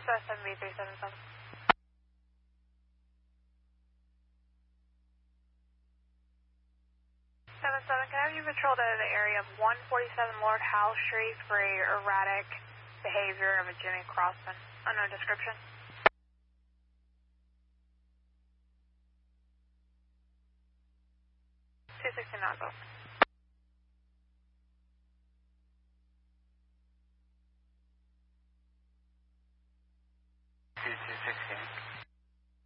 7B377. 77, can I have you patrol the area of 147 Lord Howe Street for a erratic behavior of a Jimmy Crossman? Unknown description. 269, go.